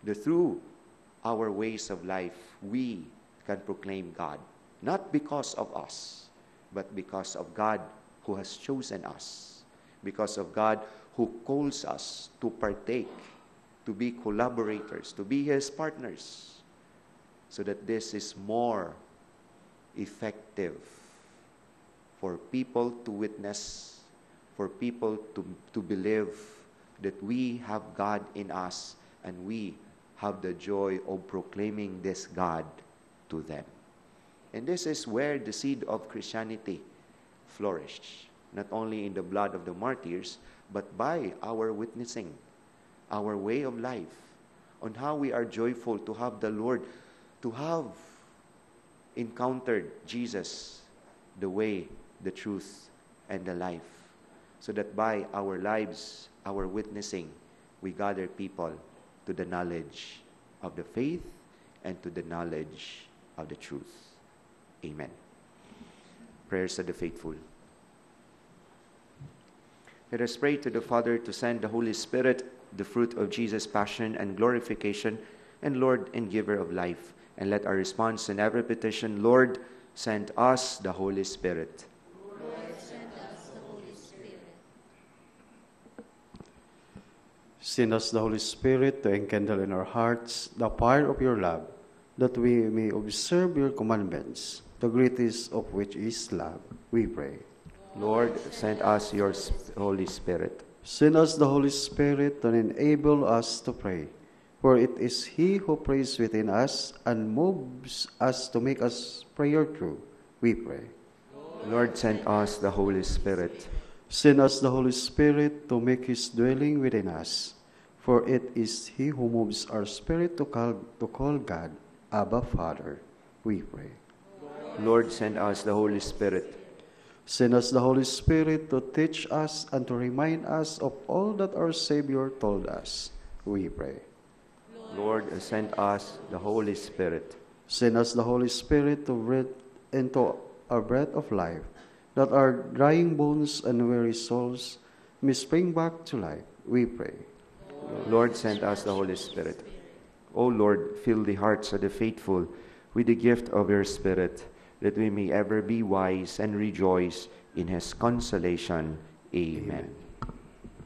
that through our ways of life, we can proclaim God. Not because of us, but because of God who has chosen us. Because of God who calls us to partake, to be collaborators, to be His partners, so that this is more effective for people to witness, for people to believe that we have God in us and we have the joy of proclaiming this God to them. And this is where the seed of Christianity flourished, not only in the blood of the martyrs, but by our witnessing, our way of life, on how we are joyful to have the Lord, to have encountered Jesus, the way, the truth, and the life, so that by our lives, our witnessing, we gather people to the knowledge of the faith and to the knowledge of the truth. Amen. Prayers of the faithful. Let us pray to the Father to send the Holy Spirit, the fruit of Jesus' passion and glorification, and Lord and giver of life. And let our response in every petition, Lord, send us the Holy Spirit. Lord, send us the Holy Spirit. Send us the Holy Spirit to enkindle in our hearts the fire of your love, that we may observe your commandments, the greatest of which is love, we pray. Lord, send us your Holy Spirit. Send us the Holy Spirit to enable us to pray, for it is He who prays within us and moves us to make us prayer true, we pray. Lord, send us the Holy Spirit. Send us the Holy Spirit to make His dwelling within us, for it is He who moves our spirit to call God, Abba, Father, we pray. Lord, send us the Holy Spirit. Send us the Holy Spirit to teach us and to remind us of all that our Savior told us, we pray. Lord, send us the Holy Spirit. Send us the Holy Spirit to breathe into our breath of life, that our drying bones and weary souls may spring back to life, we pray. Lord, send us the Holy Spirit. O Lord, fill the hearts of the faithful with the gift of your Spirit, that we may ever be wise and rejoice in His consolation. Amen.